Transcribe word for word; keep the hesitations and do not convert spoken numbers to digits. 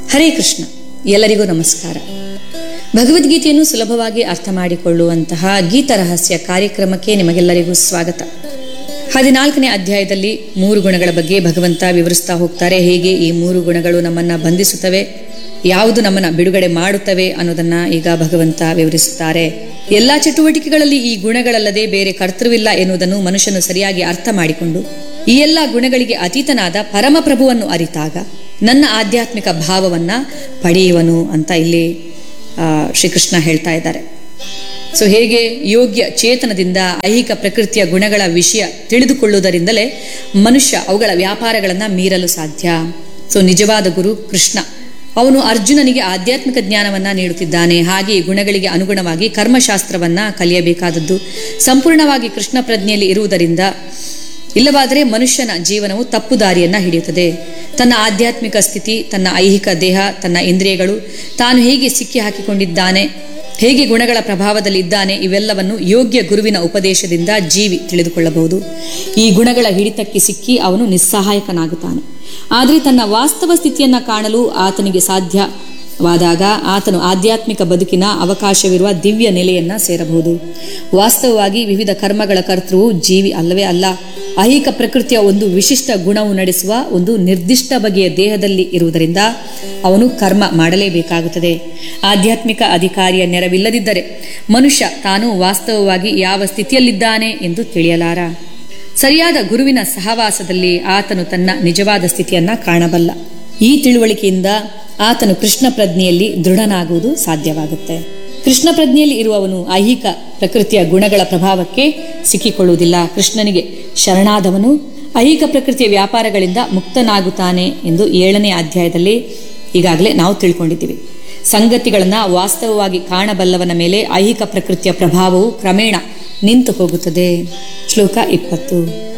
ಹರೇ ಕೃಷ್ಣ. ಎಲ್ಲರಿಗೂ ನಮಸ್ಕಾರ. ಭಗವದ್ಗೀತೆಯನ್ನು ಸುಲಭವಾಗಿ ಅರ್ಥ ಮಾಡಿಕೊಳ್ಳುವಂತಹ ಗೀತ ರಹಸ್ಯ ಕಾರ್ಯಕ್ರಮಕ್ಕೆ ನಿಮಗೆಲ್ಲರಿಗೂ ಸ್ವಾಗತ. ಹದಿನಾಲ್ಕನೇ ಅಧ್ಯಾಯದಲ್ಲಿ ಮೂರು ಗುಣಗಳ ಬಗ್ಗೆ ಭಗವಂತ ವಿವರಿಸ್ತಾ ಹೋಗ್ತಾರೆ. ಹೇಗೆ ಈ ಮೂರು ಗುಣಗಳು ನಮ್ಮನ್ನ ಬಂಧಿಸುತ್ತವೆ, ಯಾವುದು ನಮ್ಮನ್ನ ಬಿಡುಗಡೆ ಮಾಡುತ್ತವೆ ಅನ್ನೋದನ್ನ ಈಗ ಭಗವಂತ ವಿವರಿಸುತ್ತಾರೆ. ಎಲ್ಲಾ ಚಟುವಟಿಕೆಗಳಲ್ಲಿ ಈ ಗುಣಗಳಲ್ಲದೆ ಬೇರೆ ಕರ್ತೃವಿಲ್ಲ ಎನ್ನುವುದನ್ನು ಮನುಷ್ಯನು ಸರಿಯಾಗಿ ಅರ್ಥ ಮಾಡಿಕೊಂಡು ಈ ಎಲ್ಲ ಗುಣಗಳಿಗೆ ಅತೀತನಾದ ಪರಮಪ್ರಭುವನ್ನು ಅರಿತಾಗ ನನ್ನ ಆಧ್ಯಾತ್ಮಿಕ ಭಾವವನ್ನ ಪಡೆಯುವನು ಅಂತ ಇಲ್ಲಿ ಆ ಶ್ರೀಕೃಷ್ಣ ಹೇಳ್ತಾ ಇದ್ದಾರೆ. ಸೊ ಹೇಗೆ ಯೋಗ್ಯ ಚೇತನದಿಂದ ಐಹಿಕ ಪ್ರಕೃತಿಯ ಗುಣಗಳ ವಿಷಯ ತಿಳಿದುಕೊಳ್ಳುವುದರಿಂದಲೇ ಮನುಷ್ಯ ಅವುಗಳ ವ್ಯಾಪಾರಗಳನ್ನ ಮೀರಲು ಸಾಧ್ಯ. ಸೊ ನಿಜವಾದ ಗುರು ಕೃಷ್ಣ, ಅವನು ಅರ್ಜುನನಿಗೆ ಆಧ್ಯಾತ್ಮಿಕ ಜ್ಞಾನವನ್ನ ನೀಡುತ್ತಿದ್ದಾನೆ. ಹಾಗೆ ಈ ಗುಣಗಳಿಗೆ ಅನುಗುಣವಾಗಿ ಕರ್ಮಶಾಸ್ತ್ರವನ್ನ ಕಲಿಯಬೇಕಾದದ್ದು ಸಂಪೂರ್ಣವಾಗಿ ಕೃಷ್ಣ ಪ್ರಜ್ಞೆಯಲ್ಲಿ ಇರುವುದರಿಂದ. ಇಲ್ಲವಾದರೆ ಮನುಷ್ಯನ ಜೀವನವು ತಪ್ಪು ದಾರಿಯನ್ನ ಹಿಡಿಯುತ್ತದೆ. ತನ್ನ ಆಧ್ಯಾತ್ಮಿಕ ಸ್ಥಿತಿ, ತನ್ನ ಐಹಿಕ ದೇಹ, ತನ್ನ ಇಂದ್ರಿಯಗಳು, ತಾನು ಹೇಗೆ ಸಿಕ್ಕಿ ಹಾಕಿಕೊಂಡಿದ್ದಾನೆ, ಹೇಗೆ ಗುಣಗಳ ಪ್ರಭಾವದಲ್ಲಿ ಇದ್ದಾನೆ, ಇವೆಲ್ಲವನ್ನು ಯೋಗ್ಯ ಗುರುವಿನ ಉಪದೇಶದಿಂದ ಜೀವಿ ತಿಳಿದುಕೊಳ್ಳಬಹುದು. ಈ ಗುಣಗಳ ಹಿಡಿತಕ್ಕೆ ಸಿಕ್ಕಿ ಅವನು ನಿಸ್ಸಹಾಯಕನಾಗುತ್ತಾನೆ. ಆದರೆ ತನ್ನ ವಾಸ್ತವ ಸ್ಥಿತಿಯನ್ನ ಕಾಣಲು ಆತನಿಗೆ ಸಾಧ್ಯವಾದಾಗ ಆತನು ಆಧ್ಯಾತ್ಮಿಕ ಬದುಕಿನ ಅವಕಾಶವಿರುವ ದಿವ್ಯ ನೆಲೆಯನ್ನ ಸೇರಬಹುದು. ವಾಸ್ತವವಾಗಿ ವಿವಿಧ ಕರ್ಮಗಳ ಕರ್ತೃವು ಜೀವಿ ಅಲ್ಲವೇ ಅಲ್ಲ. ಐಹಿಕ ಪ್ರಕೃತಿಯ ಒಂದು ವಿಶಿಷ್ಟ ಗುಣವು ನಡೆಸುವ ಒಂದು ನಿರ್ದಿಷ್ಟ ಬಗೆಯ ದೇಹದಲ್ಲಿ ಇರುವುದರಿಂದ ಅವನು ಕರ್ಮ ಮಾಡಲೇಬೇಕಾಗುತ್ತದೆ. ಆಧ್ಯಾತ್ಮಿಕ ಅಧಿಕಾರಿಯ ನೆರವಿಲ್ಲದಿದ್ದರೆ ಮನುಷ್ಯ ತಾನು ವಾಸ್ತವವಾಗಿ ಯಾವ ಸ್ಥಿತಿಯಲ್ಲಿದ್ದಾನೆ ಎಂದು ತಿಳಿಯಲಾರ. ಸರಿಯಾದ ಗುರುವಿನ ಸಹವಾಸದಲ್ಲಿ ಆತನು ತನ್ನ ನಿಜವಾದ ಸ್ಥಿತಿಯನ್ನ ಕಾಣಬಲ್ಲ. ಈ ತಿಳುವಳಿಕೆಯಿಂದ ಆತನು ಕೃಷ್ಣ ಪ್ರಜ್ಞೆಯಲ್ಲಿ ದೃಢನಾಗುವುದು ಸಾಧ್ಯವಾಗುತ್ತೆ. ಕೃಷ್ಣ ಪ್ರಜ್ಞೆಯಲ್ಲಿ ಇರುವವನು ಐಹಿಕ ಪ್ರಕೃತಿಯ ಗುಣಗಳ ಪ್ರಭಾವಕ್ಕೆ ಸಿಕ್ಕಿಕೊಳ್ಳುವುದಿಲ್ಲ. ಕೃಷ್ಣನಿಗೆ ಶರಣಾದವನು ಐಹಿಕ ಪ್ರಕೃತಿಯ ವ್ಯಾಪಾರಗಳಿಂದ ಮುಕ್ತನಾಗುತ್ತಾನೆ ಎಂದು ಏಳನೇ ಅಧ್ಯಾಯದಲ್ಲಿ ಈಗಾಗಲೇ ನಾವು ತಿಳ್ಕೊಂಡಿದ್ದೀವಿ. ಸಂಗತಿಗಳನ್ನ ವಾಸ್ತವವಾಗಿ ಕಾಣಬಲ್ಲವನ ಮೇಲೆ ಐಹಿಕ ಪ್ರಕೃತಿಯ ಪ್ರಭಾವವು ಕ್ರಮೇಣ ನಿಂತು ಹೋಗುತ್ತದೆ. ಶ್ಲೋಕ ಇಪ್ಪತ್ತು.